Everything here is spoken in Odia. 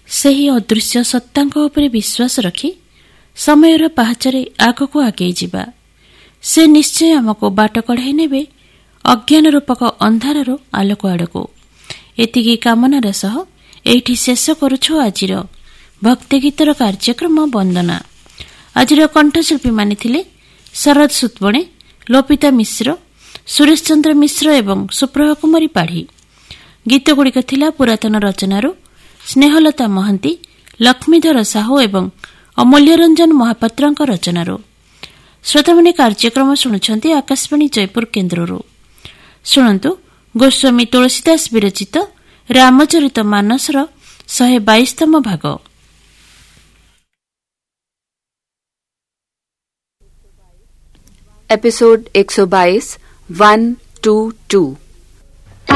ସେହି ଅଦୃଶ୍ୟ ସତ୍ତାଙ୍କ ଉପରେ ବିଶ୍ୱାସ ରଖି ସମୟର ପାହାଚରେ ଆଗକୁ ଆଗେଇ ଯିବା। ସେ ନିଶ୍ଚୟ ଆମକୁ ବାଟ କଢ଼ାଇ ନେବେ ଅଜ୍ଞାନ ରୂପକ ଅନ୍ଧାରରୁ ଆଲୋକ ଆଡ଼କୁ। ଏତିକି କାମନାର ସହ ଏଇଠି ଶେଷ କରୁଛୁ ଆଜିର ଭକ୍ତିଗୀତର କାର୍ଯ୍ୟକ୍ରମ ବନ୍ଦନା। ଆଜିର କଣ୍ଠଶିଳ୍ପୀମାନେ ଥିଲେ ଶରଦ ସୁତବଣେ, ଲୋପିତା ମିଶ୍ର, ସୁରେଶ ଚନ୍ଦ୍ର ମିଶ୍ର ଏବଂ ସୁପ୍ରଭା କୁମାରୀ ପାଢ଼ୀ। ଗୀତଗୁଡ଼ିକ ଥିଲା ପୁରାତନ ରଚନାରୁ ସ୍ନେହଲତା ମହାନ୍ତି, ଲକ୍ଷ୍ମୀଧର ସାହୁ ଏବଂ ଅମୂଲ୍ୟ ରଞ୍ଜନ ମହାପାତ୍ରଙ୍କ ରଚନାରୁ। ଶ୍ରୋତାମାନେ କାର୍ଯ୍ୟକ୍ରମ ଶୁଣୁଛନ୍ତି ଆକାଶବାଣୀ ଜୟପୁର କେନ୍ଦ୍ରରୁ। ଶୁଣନ୍ତୁ ଗୋସ୍ୱାମୀ ତୁଳସୀଦାସ ବିରଚିତ ରାମଚରିତ ମାନସର 122ତମ ଭାଗ। एपिसोड 122 122